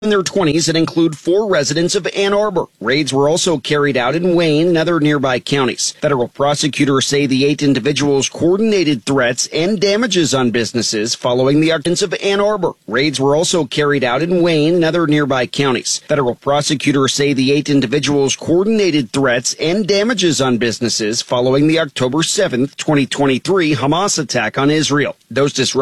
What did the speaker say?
in their 20s and include 4 residents of Ann Arbor. Raids were also carried out in Wayne and other nearby counties. Federal prosecutors say the 8 individuals coordinated threats and damages on businesses following the actions of Ann Arbor. Raids were also carried out in Wayne and other nearby counties. Federal prosecutors say the 8 individuals coordinated threats and damages on businesses following the October 7th, 2023 Hamas attack on Israel. Those disruptions